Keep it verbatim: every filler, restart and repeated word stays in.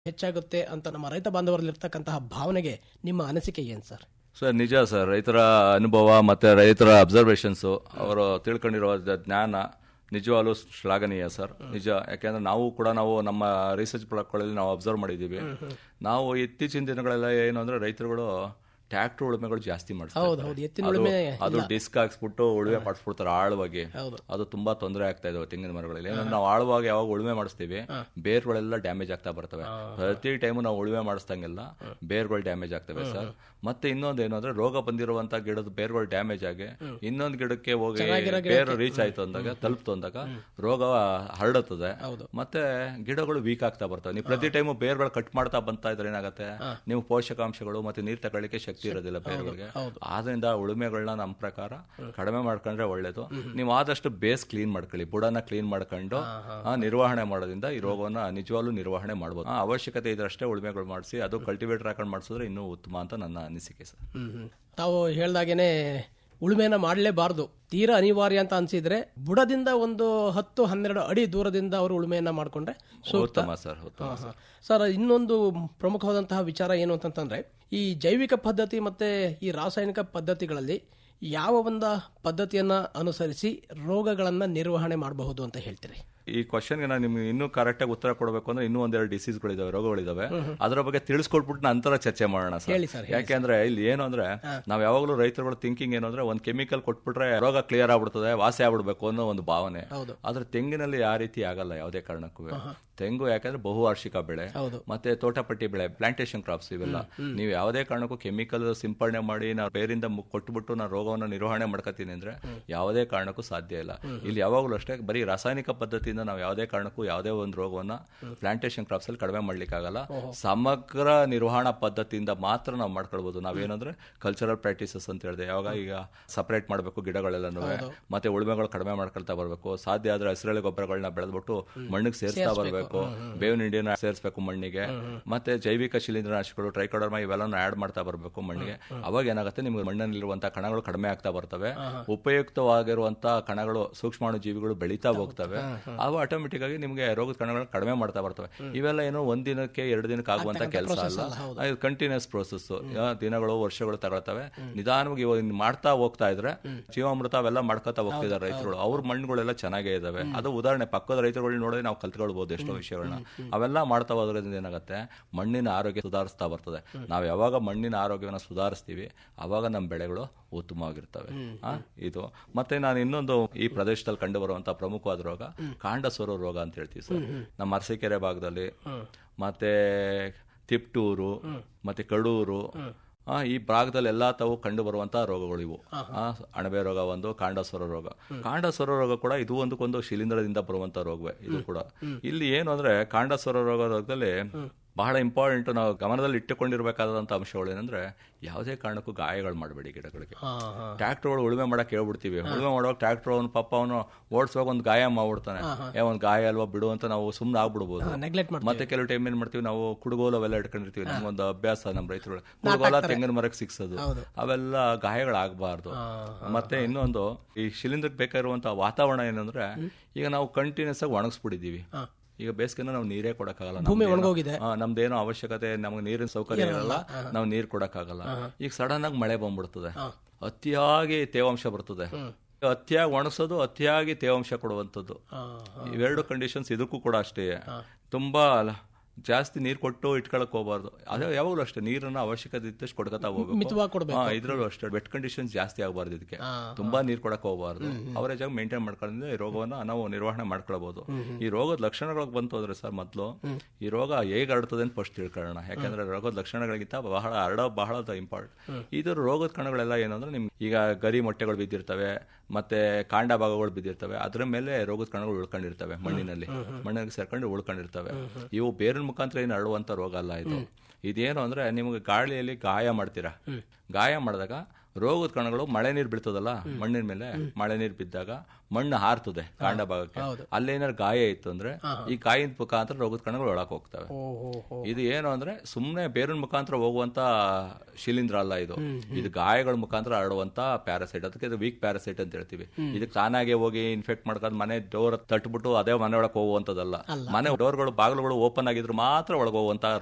ಹೆಚ್ಚಾಗುತ್ತೆ ಅಂತ ನಮ್ಮ ರೈತ ಬಾಂಧವರಲ್ಲಿರ್ತಕ್ಕಂತಹ ಭಾವನೆಗೆ ನಿಮ್ಮ ಅನಿಸಿಕೆ ಏನು ಸರ್? ಸರ್ ನಿಜ ಸರ್, ರೈತರ ಅನುಭವ ಮತ್ತೆ ರೈತರ ಅಬ್ಸರ್ವೇಷನ್ಸ್, ಅವರು ತಿಳ್ಕೊಂಡಿರೋ ಜ್ಞಾನ ನಿಜವಾಗ್ಲೂ ಶ್ಲಾಘನೀಯ ಸರ್. ನಿಜ, ಯಾಕೆಂದ್ರೆ ನಾವು ಕೂಡ ನಾವು ನಮ್ಮ ರಿಸರ್ಚ್ ಪ್ರಾಡಕ್ಟ್ಗಳಲ್ಲಿ ನಾವು ಅಬ್ಸರ್ವ್ ಮಾಡಿದ್ದೀವಿ. ನಾವು ಇತ್ತೀಚಿನ ದಿನಗಳೆಲ್ಲ ಏನು ಅಂದ್ರೆ ರೈತರುಗಳು ಟ್ರ್ಯಾಕ್ಟರ್ ಉಳುಮೆಗಳು ಜಾಸ್ತಿ ಮಾಡ್ತಾರೆ. ಅದು ಡಿಸ್ಕ್ ಹಾಕ್ಸ್ಬಿಟ್ಟು ಉಳುಮೆ ಮಾಡಿಸ್ಬಿಡ್ತಾರೆ ಆಳವಾಗಿ. ಅದು ತುಂಬಾ ತೊಂದರೆ ಆಗ್ತಾ ಇದೆ ತೆಂಗಿನ ಮರಗಳಲ್ಲಿ. ಏನಂದ್ರೆ ನಾವು ಆಳವಾಗಿ ಯಾವಾಗ ಉಳುಮೆ ಮಾಡಿಸ್ತೀವಿ ಬೇರ್ಗಳೆಲ್ಲ ಡ್ಯಾಮೇಜ್ ಆಗ್ತಾ ಬರ್ತವೆ. ಪ್ರತಿ ಟೈಮು ನಾವು ಉಳುಮೆ ಮಾಡಿಸ್ದಂಗೆಲ್ಲ ಬೇರ್ಗಳು ಡ್ಯಾಮೇಜ್ ಆಗ್ತವೆ ಸರ್. ಮತ್ತೆ ಇನ್ನೊಂದು ಏನು ಅಂದ್ರೆ ರೋಗ ಬಂದಿರುವಂತ ಗಿಡದ ಬೇರ್ಗಳು ಡ್ಯಾಮೇಜ್ ಆಗಿ ಇನ್ನೊಂದು ಗಿಡಕ್ಕೆ ಹೋಗಿ ಬೇರು ರೀಚ್ ಆಯ್ತು ಅಂದಾಗ ತಲುಪ್ತು ಅಂದಾಗ ರೋಗ ಹರಡುತ್ತದೆ. ಮತ್ತೆ ಗಿಡಗಳು ವೀಕ್ ಆಗ್ತಾ ಬರ್ತವೆ. ನೀವು ಪ್ರತಿ ಟೈಮು ಬೇರ್ಗಳು ಕಟ್ ಮಾಡ್ತಾ ಬಂತಾ ಇದ್ರೆ ಏನಾಗುತ್ತೆ, ನೀವು ಪೋಷಕಾಂಶಗಳು ಮತ್ತೆ ನೀರ್ ತಗೊಳ್ಳಿಕ್ಕೆ ಶಕ್ತಿ ಇರೋದಿಲ್ಲ ಬೇರುಗಳಿಗೆ. ಆದ್ರಿಂದ ಉಳುಮೆಗಳನ್ನ ನಮ್ಮ ಪ್ರಕಾರ ಕಡಿಮೆ ಮಾಡ್ಕೊಂಡ್ರೆ ಒಳ್ಳೇದು. ನೀವು ಆದಷ್ಟು ಬೇಸ್ ಕ್ಲೀನ್ ಮಾಡ್ಕೊಳ್ಳಿ, ಬುಡನ ಕ್ಲೀನ್ ಮಾಡ್ಕೊಂಡು ನಿರ್ವಹಣೆ ಮಾಡೋದ್ರಿಂದ ಈ ರೋಗವನ್ನ ನಿಜವಾಗ್ಲೂ ನಿರ್ವಹಣೆ ಮಾಡಬಹುದು. ಅವಶ್ಯಕತೆ ಇದ್ರಷ್ಟೇ ಉಳುಮೆಗಳು ಮಾಡಿಸಿ ಅದು ಕಲ್ಟಿವೇಟರ್ ಹಾಕೊಂಡು ಮಾಡಿಸಿದ್ರೆ ಇನ್ನೂ ಉತ್ತಮ ಅಂತ ನನ್ನ ಅನಿಸಿಕೆ ಸರ್. ತಾವು ಹೇಳ್ದಾಗೇನೆ ಉಳುಮೆನ ಮಾಡಲೇಬಾರದು, ತೀರಾ ಅನಿವಾರ್ಯ ಅಂತ ಅನ್ಸಿದ್ರೆ ಬುಡದಿಂದ ಒಂದು ಹತ್ತು ಹನ್ನೆರಡು ಅಡಿ ದೂರದಿಂದ ಅವರು ಉಳುಮೆಯನ್ನ ಮಾಡ್ಕೊಂಡ್ರೆ ಉತ್ತಮ ಸರ್. ಸರ್, ಇನ್ನೊಂದು ಪ್ರಮುಖವಾದಂತಹ ವಿಚಾರ ಏನು ಅಂತಂದ್ರೆ, ಈ ಜೈವಿಕ ಪದ್ಧತಿ ಮತ್ತೆ ಈ ರಾಸಾಯನಿಕ ಪದ್ಧತಿಗಳಲ್ಲಿ ಯಾವ ಒಂದು ಪದ್ಧತಿಯನ್ನ ಅನುಸರಿಸಿ ರೋಗಗಳನ್ನ ನಿರ್ವಹಣೆ ಮಾಡಬಹುದು ಅಂತ ಹೇಳ್ತೀರಿ? ಈ ಕ್ವಶನ್ಗೆ ನಾನು ನಿಮ್ಗೆ ಇನ್ನೂ ಕರೆಕ್ಟ್ ಆಗಿ ಉತ್ತರ ಕೊಡಬೇಕು ಅಂದ್ರೆ ಇನ್ನೂ ಒಂದೆರಡು ಡಿಸೀಸ್ಗಳಿದಾವೆ, ರೋಗಗಳಿದಾವೆ. ಅದರ ಬಗ್ಗೆ ತಿಳಿಸ್ಕೊಟ್ಬಿಟ್ಟು ನಂತರ ಚರ್ಚೆ ಮಾಡೋಣ ಸರ್. ಯಾಕೆಂದ್ರೆ ಇಲ್ಲಿ ಏನು ಅಂದ್ರೆ ನಾವ್ ಯಾವಾಗಲೂ ರೈತರುಗಳ ಥಿಂಕಿಂಗ್ ಏನು ಅಂದ್ರೆ ಒಂದ್ ಕೆಮಿಕಲ್ ಕೊಟ್ಬಿಟ್ರೆ ರೋಗ ಕ್ಲಿಯರ್ ಆಗ್ಬಿಡ್ತದೆ, ವಾಸಿ ಆಗ್ಬಿಡ್ಬೇಕು ಅನ್ನೋ ಒಂದು ಭಾವನೆ. ಆದ್ರೆ ತೆಂಗಿನಲ್ಲಿ ಆ ರೀತಿ ಆಗಲ್ಲ ಯಾವುದೇ ಕಾರಣಕ್ಕೂ. ತೆಂಗು ಯಾಕಂದ್ರೆ ಬಹುವಾರ್ಷಿಕ ಬೆಳೆ ಮತ್ತೆ ತೋಟಪಟ್ಟಿ ಬೆಳೆ, ಪ್ಲಾಂಟೇಶನ್ ಕ್ರಾಪ್ಸ್ ಇವೆಲ್ಲ. ನೀವು ಯಾವುದೇ ಕಾರಣಕ್ಕೂ ಕೆಮಿಕಲ್ ಸಿಂಪಡಣೆ ಮಾಡಿ ನಾವು ಬೇರಿಂದ ಕೊಟ್ಬಿಟ್ಟು ನಾವು ರೋಗವನ್ನು ನಿರ್ವಹಣೆ ಮಾಡ್ಕೋತೀನಿ ಅಂದ್ರೆ ಯಾವುದೇ ಕಾರಣಕ್ಕೂ ಸಾಧ್ಯ ಇಲ್ಲ. ಇಲ್ಲಿ ಯಾವಾಗಲೂ ಅಷ್ಟೇ ಬರೀ ರಾಸಾಯನಿಕ ಪದ್ಧತಿಯಿಂದ ನಾವು ಯಾವುದೇ ಕಾರಣಕ್ಕೂ ಯಾವುದೇ ಒಂದು ರೋಗವನ್ನ ಪ್ಲಾಂಟೇಶನ್ ಕ್ರಾಪ್ಸ್ ಅಲ್ಲಿ ಕಡಿಮೆ ಮಾಡ್ಲಿಕ್ಕೆ ಆಗಲ್ಲ. ಸಮಗ್ರ ನಿರ್ವಹಣಾ ಪದ್ಧತಿಯಿಂದ ಮಾತ್ರ ನಾವು ಮಾಡ್ಕೊಳ್ಬಹುದು. ನಾವೇನಂದ್ರೆ ಕಲ್ಚರಲ್ ಪ್ರಾಕ್ಟೀಸಸ್ ಅಂತ ಹೇಳಿದೆ, ಯಾವಾಗ ಈಗ ಸಪರೇಟ್ ಮಾಡಬೇಕು ಗಿಡಗಳೆಲ್ಲನೂ, ಮತ್ತೆ ಉಳುಮೆಗಳು ಕಡಿಮೆ ಮಾಡ್ಕೊಳ್ತಾ ಬರಬೇಕು. ಸಾಧ್ಯ ಆದ್ರೆ ಹಸಿರೆಳೆ ಗೊಬ್ಬರಗಳನ್ನ ಬೆಳೆದ್ಬಿಟ್ಟು ಮಣ್ಣಿಗೆ ಸೇರಿಸ್ತಾ ಬರಬೇಕು, ಬೇವಿನ ಹಿಂಡಿನ ಸೇರಿಸಬೇಕು ಮಣ್ಣಿಗೆ, ಮತ್ತೆ ಜೈವಿಕ ಶಿಲೀಂಧ್ರನಾಶಕಗಳು ಟ್ರೈಕೋಡರ್ಮಾ ಇವೆಲ್ಲನೂ ಆಡ್ ಮಾಡ್ತಾ ಬರಬೇಕು ಮಣ್ಣಿಗೆ. ಅವಾಗ ಏನಾಗುತ್ತೆ, ನಿಮ್ಗೆ ಮಣ್ಣಲ್ಲಿರುವಂತಹ ಕಣಗಳು ಕಡಿಮೆ ಆಗ್ತಾ ಬರ್ತವೆ, ಉಪಯುಕ್ತವಾಗಿರುವಂತಹ ಕಣಗಳು ಸೂಕ್ಷ್ಮಾಣು ಜೀವಿಗಳು ಬೆಳೀತಾ ಹೋಗ್ತವೆ. ಅವು ಆಟೋಮೆಟಿಕ್ ಆಗಿ ನಿಮಗೆ ರೋಗದ ಕಣಗಳು ಕಡಿಮೆ ಮಾಡ್ತಾ ಬರ್ತವೆ. ಇವೆಲ್ಲ ಏನು ಒಂದ್ ದಿನಕ್ಕೆ ಎರಡು ದಿನಕ್ಕೆ ಆಗುವಂತ ಕೆಲಸ ಅಲ್ಲ, ಇದು ಕಂಟಿನ್ಯೂಸ್ ಪ್ರೋಸೆಸ್. ದಿನಗಳು ವರ್ಷಗಳು ತಗೊಳ್ತವೆ. ನಿಧಾನವಾಗಿ ಇವಾಗ ಮಾಡ್ತಾ ಹೋಗ್ತಾ ಇದ್ರೆ ಜೀವಾಮೃತ ಅವೆಲ್ಲ ಮಾಡ್ಕೊತಾ ಹೋಗ್ತಿದ್ದಾರೆ ರೈತರು. ಅವ್ರ ಮಣ್ಣುಗಳೆಲ್ಲ ಚೆನ್ನಾಗೇ ಇದಾವೆ. ಅದು ಉದಾಹರಣೆ ಪಕ್ಕದ ರೈತರುಗಳು ನೋಡಿದ್ರೆ ನಾವು ಕಲ್ತ್ಕೊಳ್ಬಹುದು ಎಷ್ಟೋ ವಿಷಯಗಳನ್ನ. ಅವೆಲ್ಲ ಮಾಡ್ತಾ ಹೋದ್ರಿಂದ ಏನಾಗುತ್ತೆ, ಮಣ್ಣಿನ ಆರೋಗ್ಯ ಸುಧಾರಿಸ್ತಾ ಬರ್ತದೆ. ನಾವು ಯಾವಾಗ ಮಣ್ಣಿನ ಆರೋಗ್ಯವನ್ನು ಸುಧಾರಿಸ್ತೀವಿ ಅವಾಗ ನಮ್ಮ ಬೆಳೆಗಳು ಉತ್ತಮವಾಗಿರ್ತವೆ. ಇದು ಮತ್ತೆ ನಾನು ಇನ್ನೊಂದು ಈ ಪ್ರದೇಶದಲ್ಲಿ ಕಂಡು ಬರುವಂತಹ ಪ್ರಮುಖವಾದ ರೋಗ ಕಾಂಡ ಸೊರೋ ರೋಗ ಅಂತ ಹೇಳ್ತೀವಿ ಸರ್. ನಮ್ಮ ಅರಸೀಕೆರೆ ಭಾಗದಲ್ಲಿ ಮತ್ತೆ ತಿಪ್ಟೂರು ಮತ್ತೆ ಕಡೂರು ಈ ಭಾಗದಲ್ಲಿ ಎಲ್ಲಾ ತಾವು ಕಂಡು ಬರುವಂತಹ ರೋಗಗಳು ಇವು. ಅಣಬೆ ರೋಗ ಒಂದು, ಕಾಂಡ ಸೊರ ರೋಗ. ಕಾಂಡ ಸೊರ ರೋಗ ಕೂಡ ಇದು ಒಂದಕ್ಕೊಂದು ಶಿಲೀಂಧ್ರದಿಂದ ಬರುವಂತ ರೋಗವೇ ಇದು ಕೂಡ. ಇಲ್ಲಿ ಏನು ಅಂದ್ರೆ ಕಾಂಡ ಸೊರ ರೋಗ ರೋಗದಲ್ಲಿ ಬಹಳ ಇಂಪಾರ್ಟೆಂಟ್ ನಾವು ಗಮನದಲ್ಲಿ ಇಟ್ಟುಕೊಂಡಿರ್ಬೇಕಾದಂತ ಅಂಶಗಳು ಏನಂದ್ರೆ, ಯಾವುದೇ ಕಾರಣಕ್ಕೂ ಗಾಯಗಳು ಮಾಡಬೇಡಿ ಗಿಡಗಳಿಗೆ. ಟ್ರ್ಯಾಕ್ಟರ್ಗಳು ಉಳುಮೆ ಮಾಡಕ್ ಹೇಳ್ಬಿಡ್ತೀವಿ, ಉಳುಮೆ ಮಾಡುವಾಗ ಟ್ರ್ಯಾಕ್ಟರ್ ಅವ್ನ ಪಾಪ ಅವನು ಓಡಿಸುವಾಗ ಒಂದು ಗಾಯ ಮಾಡ್ಬಿಡ್ತಾನೆ, ಏ ಒಂದ್ ಗಾಯ ಅಲ್ವಾ ಬಿಡು ಅಂತ ನಾವು ಸುಮ್ನೆ ಆಗ್ಬಿಡ್ಬೋದು. ಮತ್ತೆ ಕೆಲವು ಟೈಮ್ ಏನ್ ಮಾಡ್ತೀವಿ, ನಾವು ಕುಡುಗೋಲು ಅವೆಲ್ಲ ಇಟ್ಕೊಂಡಿರ್ತೀವಿ. ನಮ್ಗೊಂದು ಅಭ್ಯಾಸ ನಮ್ಮ ರೈತರುಗಳು, ಕುಡುಗೋಲ ತೆಂಗಿನ ಮರಕ್ಕೆ ಸಿಕ್ಸೋದು, ಅವೆಲ್ಲ ಗಾಯಗಳಾಗಬಾರ್ದು. ಮತ್ತೆ ಇನ್ನೊಂದು, ಈ ಶಿಲೀಂಧ್ರಕ್ಕೆ ಬೇಕಾಗಿರುವಂತಹ ವಾತಾವರಣ ಏನಂದ್ರೆ, ಈಗ ನಾವು ಕಂಟಿನ್ಯೂಸ್ ಆಗಿ ಒಣಗಿಸ್ಬಿಟ್ಟಿದೀವಿ. ಈಗ ಬೇಸಿಗೆನ ನಾವು ನೀರೇ ಕೊಡಕ್ಕಾಗಲ್ಲ, ನಮ್ದೇನೋ ಅವಶ್ಯಕತೆ, ನಮ್ಗೆ ನೀರಿನ ಸೌಕರ್ಯ ಇರಲ್ಲ, ನಾವು ನೀರ್ ಕೊಡಕ್ಕಾಗಲ್ಲ. ಈಗ ಸಡನ್ ಆಗಿ ಮಳೆ ಬಂದ್ಬಿಡ್ತದೆ, ಅತಿಯಾಗಿ ತೇವಾಂಶ ಬರ್ತದೆ. ಅತಿಯಾಗಿ ಒಣಗಿಸೋದು, ಅತಿಯಾಗಿ ತೇವಾಂಶ ಕೊಡುವಂಥದ್ದು, ಇವೆರಡು ಕಂಡೀಷನ್ಸ್ ಇದಕ್ಕೂ ಕೂಡ ಅಷ್ಟೇ. ತುಂಬಾ ಜಾಸ್ತಿ ನೀರ್ ಕೊಟ್ಟು ಇಟ್ಕೊಳಕ್ ಹೋಗಬಾರ್ದು. ಅದೇ ಯಾವಾಗಲೂ ಅಷ್ಟೇ ನೀರನ್ನ ಅವಶ್ಯಕತೆ ಇದ್ದಷ್ಟು ಕೊಡ್ಕೊತಾ ಹೋಗ್ಬೇಕು. ಇದ್ರಲ್ಲೂ ಅಷ್ಟೇ ವೆಟ್ ಕಂಡೀಷನ್ಸ್ ಜಾಸ್ತಿ ಆಗಬಾರ್ದು. ಇದಕ್ಕೆ ತುಂಬಾ ನೀರ್ ಕೊಡಕ್ ಹೋಗಬಾರ್ದು. ಅವರೇಜ್ ಆಗಿ ಮೇಂಟೈನ್ ಮಾಡ್ಕೊಳ್ಳೋದ್ರಿಂದ ಈ ರೋಗವನ್ನ ನಾವು ನಿರ್ವಹಣೆ ಮಾಡ್ಕೊಳ್ಬಹುದು. ಈ ರೋಗದ ಲಕ್ಷಣಗಳಿಗೆ ಬಂತು ಅಂದ್ರೆ ಸರ್, ಮೊದಲು ಈ ರೋಗ ಹೇಗೆ ಹರಡ್ತದೆ ಅಂತ ಫಸ್ಟ್ ತಿಳ್ಕೊಳ್ಳೋಣ. ಯಾಕಂದ್ರೆ ರೋಗದ ಲಕ್ಷಣಗಳಿಗಿಂತ ಬಹಳ ಹರಡೋ ಬಹಳ ಇಂಪಾರ್ಟೆಂಟ್. ಇದ್ರ ರೋಗದ ಕಣಗಳೆಲ್ಲ ಏನಂದ್ರೆ, ನಿಮ್ಗೆ ಈಗ ಗರಿ ಮೊಟ್ಟೆಗಳು ಬಿದ್ದಿರ್ತವೆ, ಮತ್ತೆ ಕಾಂಡ ಭಾಗಗಳು ಬಿದ್ದಿರ್ತವೆ, ಅದ್ರ ಮೇಲೆ ರೋಗದ ಕಣಗಳು ಉಳ್ಕೊಂಡಿರ್ತವೆ, ಮಣ್ಣಿನಲ್ಲಿ ಮಣ್ಣಿಗೆ ಸೇರ್ಕೊಂಡು ಉಳ್ಕೊಂಡಿರ್ತವೆ. ಇವು ಬೇರೆ ಮುಖಾಂತರ ಏನು ಹರಡುವಂತ ರೋಗ ಅಲ್ಲ ಇದು. ಇದೇನು ಅಂದ್ರೆ, ನಿಮ್ಗೆ ಗಾಳಿಯಲ್ಲಿ ಗಾಯ ಮಾಡ್ತೀರಾ, ಗಾಯ ಮಾಡಿದಾಗ ರೋಗದ ಕಣಗಳು ಮಳೆ ನೀರು ಬೀಳ್ತದಲ್ಲ ಮಣ್ಣಿನ ಮೇಲೆ, ಮಳೆ ನೀರು ಬಿದ್ದಾಗ ಮಣ್ಣು ಹಾರ್ತದೆ ಕಾಂಡ ಭಾಗಕ್ಕೆ, ಅಲ್ಲೇನಾದ್ರು ಗಾಯ ಇತ್ತು ಅಂದ್ರೆ ಈ ಕಾಯಿನ ಮುಖಾಂತರ ರೋಗದ ಕಣಗಳು ಒಳಕ್ ಹೋಗ್ತವೆ. ಇದು ಏನು ಅಂದ್ರೆ ಸುಮ್ನೆ ಬೇರಿನ ಮುಖಾಂತರ ಹೋಗುವಂತ ಶಿಲೀಂಧ್ರ ಅಲ್ಲ ಇದು, ಇದು ಗಾಯಗಳ ಮುಖಾಂತರ ಹರಡುವಂತ ಪ್ಯಾರಾಸೈಟ್. ಅದಕ್ಕೆ ಇದು ವೀಕ್ ಪ್ಯಾರಾಸೈಟ್ ಅಂತ ಹೇಳ್ತೀವಿ. ಇದಕ್ಕೆ ತಾನಾಗೆ ಹೋಗಿ ಇನ್ಫೆಕ್ಟ್ ಮಾಡ್ಕೊಂಡು ಮನೆ ಡೋರ್ ತಟ್ಬಿಟ್ಟು ಅದೇ ಮನೆ ಒಳಗೆ ಹೋಗುವಂತದಲ್ಲ. ಮನೆ ಡೋರ್ಗಳು ಬಾಗಿಲುಗಳು ಓಪನ್ ಆಗಿದ್ರು ಮಾತ್ರ ಒಳಗೆ ಹೋಗುವಂತ